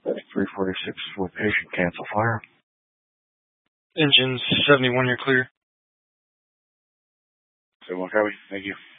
346 with patient, cancel fire. Engines 71, you're clear. 71, copy. Thank you.